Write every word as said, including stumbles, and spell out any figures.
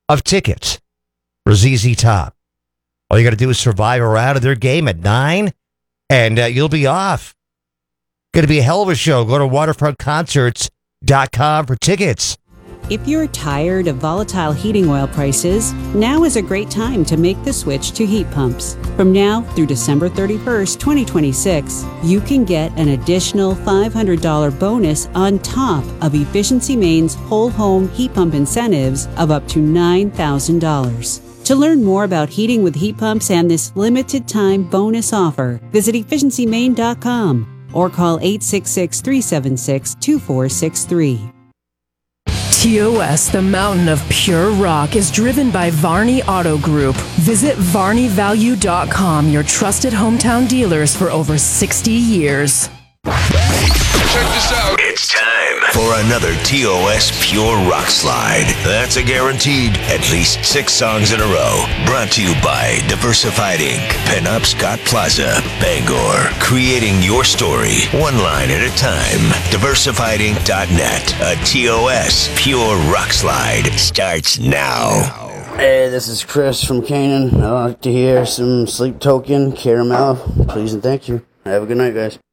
of tickets for Z Z Top. All you got to do is survive a round of their game at nine, and uh, you'll be off. Going to be a hell of a show. Go to waterfront concerts dot com for tickets. If you're tired of volatile heating oil prices, now is a great time to make the switch to heat pumps. From now through December thirty-first, twenty twenty-six, you can get an additional five hundred dollars bonus on top of Efficiency Maine's whole home heat pump incentives of up to nine thousand dollars. To learn more about heating with heat pumps and this limited time bonus offer, visit efficiency maine dot com or call eight six six, three seven six, two four six three. T O S, the mountain of pure rock, is driven by Varney Auto Group. Visit varney value dot com, your trusted hometown dealers for over sixty years. Check this out. It's time for another T O S Pure Rock Slide. That's a guaranteed at least six songs in a row. Brought to you by Diversified Incorporated. Pinup Scott Plaza, Bangor. Creating your story, one line at a time. diversified inc dot net. A T O S Pure Rock Slide starts now. Hey, this is Chris from Canaan. I'd like to hear some Sleep Token, Caramel. Please and thank you. Have a good night, guys.